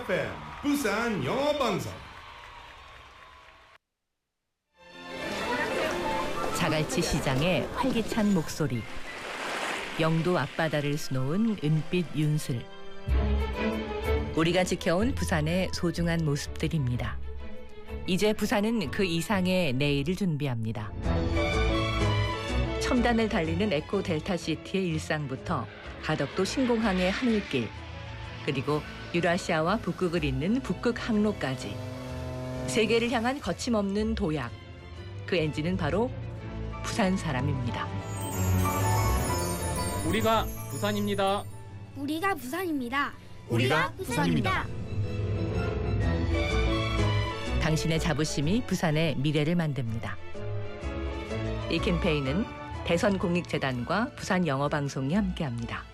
FM 부산 영어방송. 자갈치 시장의 활기찬 목소리. 영도 앞바다를 수놓은 은빛 윤슬. 우리가 지켜온 부산의 소중한 모습들입니다. 이제 부산은 그 이상의 내일을 준비합니다. 첨단을 달리는 에코 델타시티의 일상부터 가덕도 신공항의 하늘길, 그리고 유라시아와 북극을 잇는 북극 항로까지 세계를 향한 거침없는 도약. 그 엔진은 바로 부산 사람입니다. 우리가 부산입니다. 우리가 부산입니다. 우리가 부산입니다. 당신의 자부심이 부산의 미래를 만듭니다. 이 캠페인은 대선공익재단과 부산영어방송이 함께합니다.